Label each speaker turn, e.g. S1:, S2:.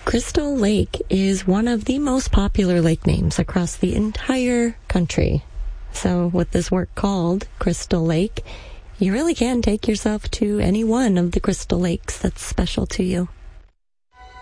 S1: Crystal Lake is one of the most popular lake names across the entire country. So with this work called Crystal Lake, you really can take yourself to any one of the crystal lakes that's special to you.